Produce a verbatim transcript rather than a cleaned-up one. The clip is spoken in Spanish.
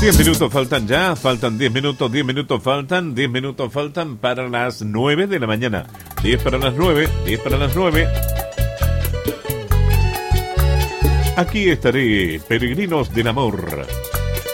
diez minutos faltan ya, faltan diez minutos, diez minutos faltan, diez minutos faltan para las nueve de la mañana. diez para las nueve, diez para las nueve. Aquí estaré, peregrinos del amor.